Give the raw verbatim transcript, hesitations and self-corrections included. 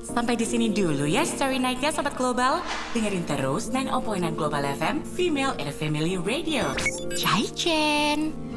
Sampai di sini dulu ya Story Night-nya Sobat Global. Dengerin terus sembilan koma enam Global F M, Female and Family Radio. Chai Chen.